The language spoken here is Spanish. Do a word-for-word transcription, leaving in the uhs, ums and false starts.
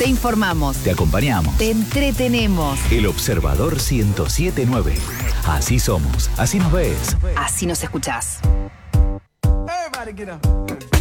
Te informamos. Te acompañamos. Te entretenemos. El Observador ciento siete punto nueve. Así somos. Así nos ves. Así nos escuchás. Everybody get up.